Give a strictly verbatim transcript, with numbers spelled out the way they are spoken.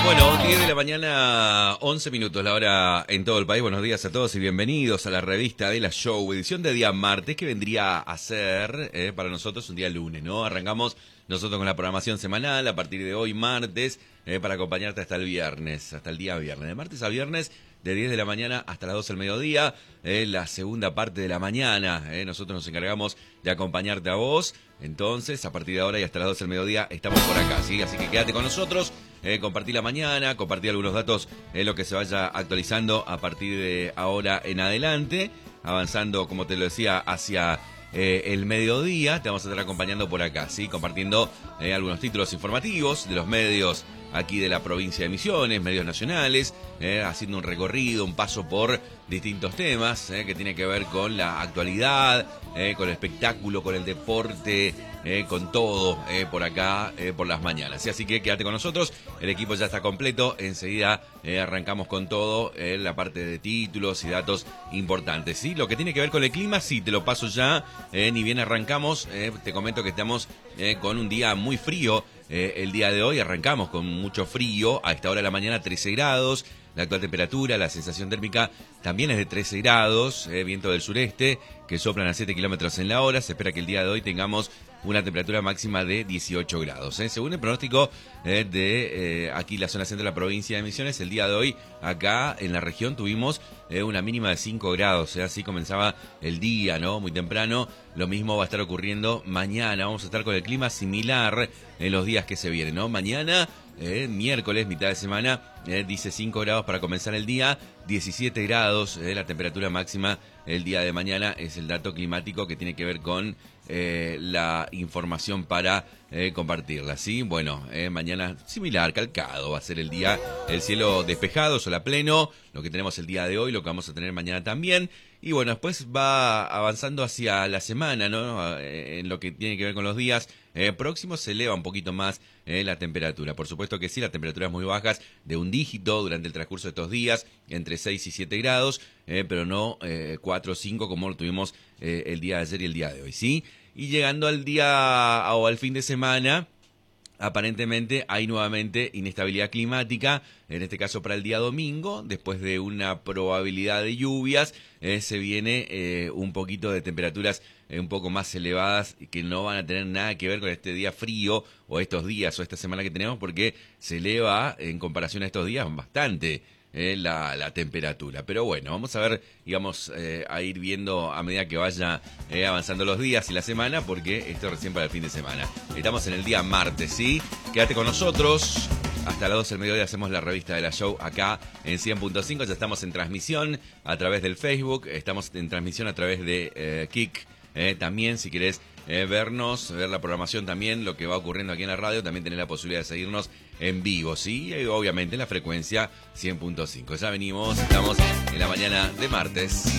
Bueno, diez de la mañana, once minutos, la hora en todo el país. Buenos días a todos y bienvenidos a la revista de la Show, edición de día martes, que vendría a ser eh, para nosotros un día lunes, ¿no? Arrancamos nosotros con la programación semanal a partir de hoy, martes, eh, para acompañarte hasta el viernes, hasta el día viernes. De martes a viernes, de diez de la mañana hasta las doce del mediodía, eh, la segunda parte de la mañana. Eh, nosotros nos encargamos de acompañarte a vos. Entonces, a partir de ahora y hasta las doce del mediodía, estamos por acá, ¿sí? Así que quédate con nosotros, eh, compartí la mañana, compartí algunos datos, eh, lo que se vaya actualizando a partir de ahora en adelante, avanzando, como te lo decía, hacia eh, el mediodía. Te vamos a estar acompañando por acá, ¿sí? Compartiendo eh, algunos títulos informativos de los medios aquí de la provincia de Misiones, medios nacionales, eh, haciendo un recorrido, un paso por distintos temas eh, que tiene que ver con la actualidad, eh, con el espectáculo, con el deporte, eh, con todo eh, por acá, eh, por las mañanas. Así que quédate con nosotros, el equipo ya está completo, enseguida eh, arrancamos con todo, eh, la parte de títulos y datos importantes. ¿Sí? Lo que tiene que ver con el clima, sí, te lo paso ya, eh, ni bien arrancamos, eh, te comento que estamos eh, con un día muy frío. Eh, el día de hoy arrancamos con mucho frío, a esta hora de la mañana trece grados, la actual temperatura, la sensación térmica también es de trece grados, eh, viento del sureste que soplan a siete kilómetros en la hora. Se espera que el día de hoy tengamos una temperatura máxima de dieciocho grados. Eh. Según el pronóstico eh, de eh, aquí la zona centro de la provincia de Misiones, el día de hoy acá en la región tuvimos eh, una mínima de cinco grados, eh. Así comenzaba el día, ¿no? Muy temprano. Lo mismo va a estar ocurriendo mañana, vamos a estar con el clima similar en los días que se vienen, ¿no? Mañana, eh, miércoles, mitad de semana, eh, dice cinco grados para comenzar el día, diecisiete grados, eh, la temperatura máxima el día de mañana es el dato climático que tiene que ver con eh, la información para eh, compartirla, ¿sí? Bueno, eh, mañana similar, calcado, va a ser el día, el cielo despejado, sol a pleno, lo que tenemos el día de hoy, lo que vamos a tener mañana también. Y bueno, después va avanzando hacia la semana, ¿no? En lo que tiene que ver con los días eh, próximos, se eleva un poquito más eh, la temperatura. Por supuesto que sí, las temperaturas muy bajas, de un dígito durante el transcurso de estos días, entre seis y siete grados, eh, pero no eh, cuatro o cinco como lo tuvimos eh, el día de ayer y el día de hoy, ¿sí? Y llegando al día o al fin de semana, aparentemente hay nuevamente inestabilidad climática, en este caso para el día domingo, después de una probabilidad de lluvias, eh, se viene eh, un poquito de temperaturas eh, un poco más elevadas que no van a tener nada que ver con este día frío o estos días o esta semana que tenemos, porque se eleva en comparación a estos días bastante Eh, la, la temperatura. Pero bueno, vamos a ver y vamos eh, a ir viendo a medida que vaya eh, avanzando los días y la semana, porque esto es recién para el fin de semana. Estamos en el día martes, ¿sí? Quédate con nosotros. Hasta las doce del mediodía hacemos la revista de la Show acá en cien punto cinco. Ya estamos en transmisión a través del Facebook. Estamos en transmisión a través de eh, Kik. Eh, también, si querés eh, vernos, ver la programación también, lo que va ocurriendo aquí en la radio, también tenés la posibilidad de seguirnos en vivo, ¿sí? Y obviamente en la frecuencia cien punto cinco. Ya venimos, estamos en la mañana de martes.